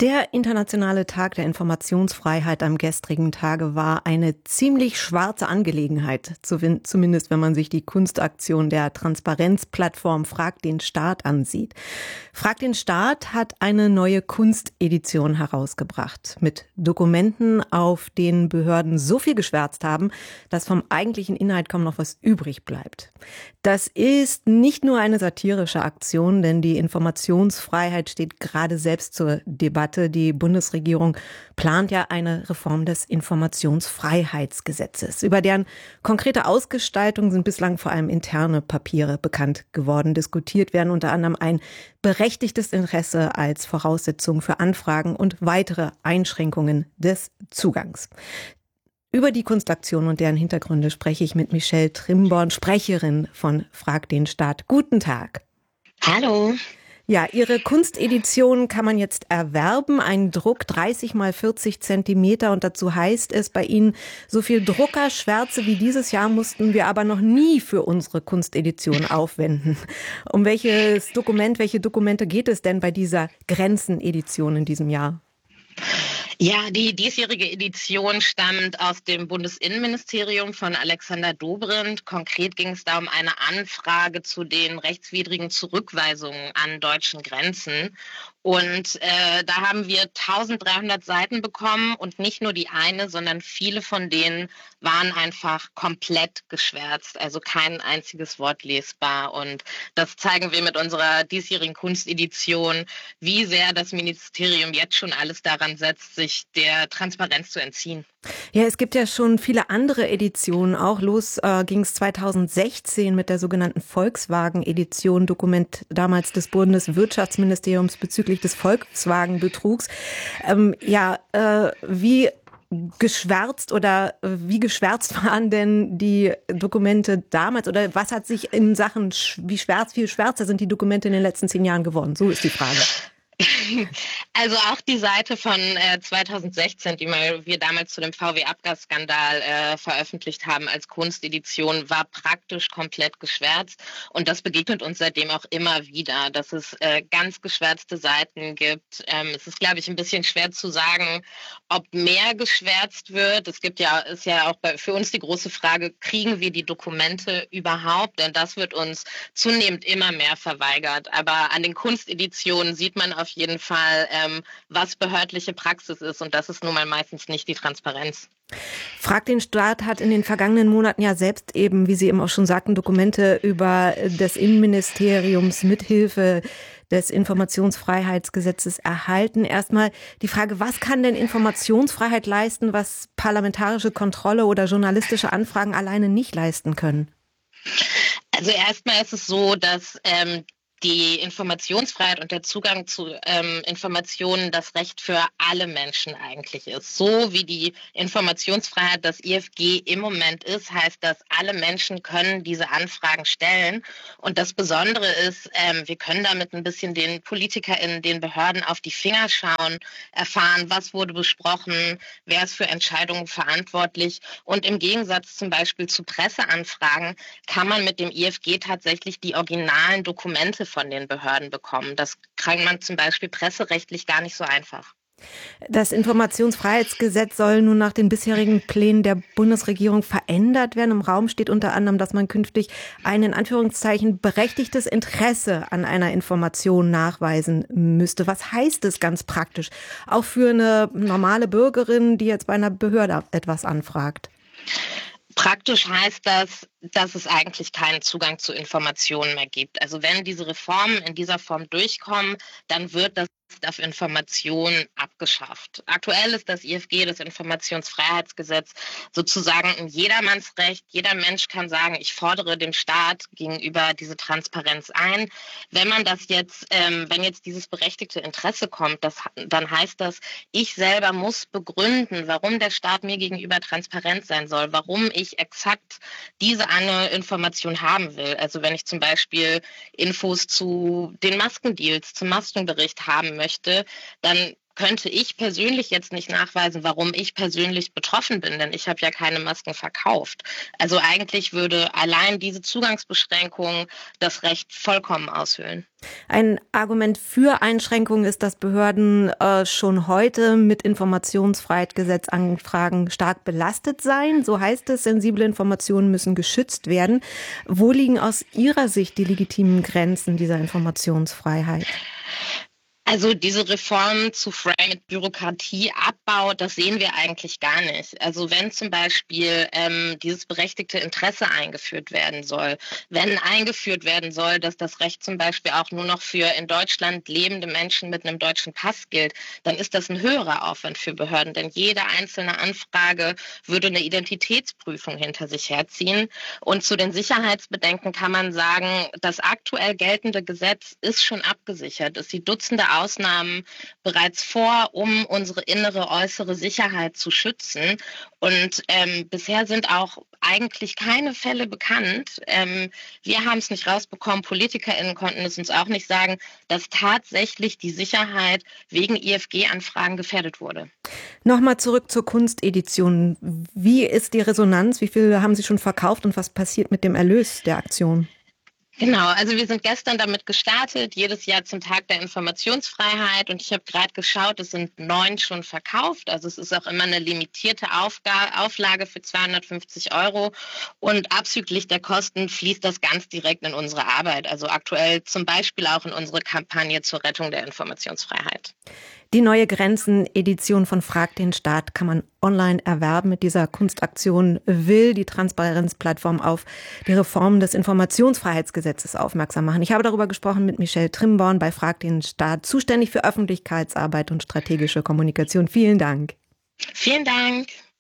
Der Internationale Tag der Informationsfreiheit am gestrigen Tage war eine ziemlich schwarze Angelegenheit, zumindest wenn man sich die Kunstaktion der Transparenzplattform Frag den Staat ansieht. Frag den Staat hat eine neue Kunstedition herausgebracht mit Dokumenten, auf denen Behörden so viel geschwärzt haben, dass vom eigentlichen Inhalt kaum noch was übrig bleibt. Das ist nicht nur eine satirische Aktion, denn die Informationsfreiheit steht gerade selbst zur Debatte. Die Bundesregierung plant ja eine Reform des Informationsfreiheitsgesetzes. Über deren konkrete Ausgestaltung sind bislang vor allem interne Papiere bekannt geworden. Diskutiert werden unter anderem ein berechtigtes Interesse als Voraussetzung für Anfragen und weitere Einschränkungen des Zugangs. Über die Kunstaktion und deren Hintergründe spreche ich mit Michelle Trimborn, Sprecherin von Frag den Staat. Guten Tag. Hallo. Ja, Ihre Kunstedition kann man jetzt erwerben. Ein Druck 30 mal 40 Zentimeter. Und dazu heißt es bei Ihnen, so viel Druckerschwärze wie dieses Jahr mussten wir aber noch nie für unsere Kunstedition aufwenden. Um welche Dokumente geht es denn bei dieser Grenzenedition in diesem Jahr? Ja, die diesjährige Edition stammt aus dem Bundesinnenministerium von Alexander Dobrindt. Konkret ging es da um eine Anfrage zu den rechtswidrigen Zurückweisungen an deutschen Grenzen. Und da haben wir 1300 Seiten bekommen und nicht nur die eine, sondern viele von denen waren einfach komplett geschwärzt, also kein einziges Wort lesbar. Und das zeigen wir mit unserer diesjährigen Kunstedition, wie sehr das Ministerium jetzt schon alles daran setzt, sich der Transparenz zu entziehen. Ja, es gibt ja schon viele andere Editionen. Auch los ging es 2016 mit der sogenannten Volkswagen-Edition, Dokument damals des Bundeswirtschaftsministeriums bezüglich des Volkswagen-Betrugs. Wie geschwärzt waren denn die Dokumente damals oder was hat sich in Sachen, viel schwärzer sind die Dokumente in den letzten 10 Jahren geworden? So ist die Frage. Also auch die Seite von 2016, die wir damals zu dem VW-Abgasskandal veröffentlicht haben als Kunstedition, war praktisch komplett geschwärzt. Und das begegnet uns seitdem auch immer wieder, dass es ganz geschwärzte Seiten gibt. Es ist, glaube ich, ein bisschen schwer zu sagen, ob mehr geschwärzt wird. Ist ja auch für uns die große Frage, kriegen wir die Dokumente überhaupt? Denn das wird uns zunehmend immer mehr verweigert. Aber an den Kunsteditionen sieht man auf jeden Fall, was behördliche Praxis ist. Und das ist nun mal meistens nicht die Transparenz. Frag den Staat hat in den vergangenen Monaten ja selbst eben, wie Sie eben auch schon sagten, Dokumente über des Innenministeriums mithilfe des Informationsfreiheitsgesetzes erhalten. Erstmal die Frage, was kann denn Informationsfreiheit leisten, was parlamentarische Kontrolle oder journalistische Anfragen alleine nicht leisten können? Also erstmal ist es so, dass die Informationsfreiheit und der Zugang zu Informationen das Recht für alle Menschen eigentlich ist. So wie die Informationsfreiheit das IFG im Moment ist, heißt das, alle Menschen können diese Anfragen stellen. Und das Besondere ist, wir können damit ein bisschen den PolitikerInnen, den Behörden auf die Finger schauen, erfahren, was wurde besprochen, wer ist für Entscheidungen verantwortlich. Und im Gegensatz zum Beispiel zu Presseanfragen kann man mit dem IFG tatsächlich die originalen Dokumente von den Behörden bekommen. Das kann man zum Beispiel presserechtlich gar nicht so einfach. Das Informationsfreiheitsgesetz soll nun nach den bisherigen Plänen der Bundesregierung verändert werden. Im Raum steht unter anderem, dass man künftig ein in Anführungszeichen berechtigtes Interesse an einer Information nachweisen müsste. Was heißt es ganz praktisch? Auch für eine normale Bürgerin, die jetzt bei einer Behörde etwas anfragt. Praktisch heißt das, dass es eigentlich keinen Zugang zu Informationen mehr gibt. Also wenn diese Reformen in dieser Form durchkommen, dann wird das auf Informationen abgeschafft. Aktuell ist das IFG, das Informationsfreiheitsgesetz, sozusagen ein Jedermannsrecht. Jeder Mensch kann sagen, ich fordere dem Staat gegenüber diese Transparenz ein. Wenn jetzt dieses berechtigte Interesse kommt, dann heißt das, ich selber muss begründen, warum der Staat mir gegenüber transparent sein soll, warum ich exakt diese eine Information haben will. Also wenn ich zum Beispiel Infos zu den Maskendeals, zum Maskenbericht haben möchte, dann könnte ich persönlich jetzt nicht nachweisen, warum ich persönlich betroffen bin, denn ich habe ja keine Masken verkauft. Also eigentlich würde allein diese Zugangsbeschränkung das Recht vollkommen aushöhlen. Ein Argument für Einschränkungen ist, dass Behörden schon heute mit Informationsfreiheitsgesetzanfragen stark belastet seien. So heißt es, sensible Informationen müssen geschützt werden. Wo liegen aus Ihrer Sicht die legitimen Grenzen dieser Informationsfreiheit? Also diese Reform zu frei mit Bürokratieabbau, das sehen wir eigentlich gar nicht. Also wenn zum Beispiel dieses berechtigte Interesse eingeführt werden soll, wenn eingeführt werden soll, dass das Recht zum Beispiel auch nur noch für in Deutschland lebende Menschen mit einem deutschen Pass gilt, dann ist das ein höherer Aufwand für Behörden, denn jede einzelne Anfrage würde eine Identitätsprüfung hinter sich herziehen. Und zu den Sicherheitsbedenken kann man sagen, das aktuell geltende Gesetz ist schon abgesichert. Es sieht Dutzende Ausnahmen bereits vor, um unsere innere, äußere Sicherheit zu schützen. Und bisher sind auch eigentlich keine Fälle bekannt. Wir haben es nicht rausbekommen, PolitikerInnen konnten es uns auch nicht sagen, dass tatsächlich die Sicherheit wegen IFG-Anfragen gefährdet wurde. Nochmal zurück zur Kunstedition. Wie ist die Resonanz? Wie viele haben Sie schon verkauft und was passiert mit dem Erlös der Aktion? Genau, also wir sind gestern damit gestartet, jedes Jahr zum Tag der Informationsfreiheit, und ich habe gerade geschaut, es sind 9 schon verkauft, also es ist auch immer eine limitierte Auflage für 250 Euro, und abzüglich der Kosten fließt das ganz direkt in unsere Arbeit, also aktuell zum Beispiel auch in unsere Kampagne zur Rettung der Informationsfreiheit. Die neue Grenzen-Edition von Frag den Staat kann man online erwerben. Mit dieser Kunstaktion will die Transparenzplattform auf die Reform des Informationsfreiheitsgesetzes aufmerksam machen. Ich habe darüber gesprochen mit Michelle Trimborn bei Frag den Staat, zuständig für Öffentlichkeitsarbeit und strategische Kommunikation. Vielen Dank. Vielen Dank.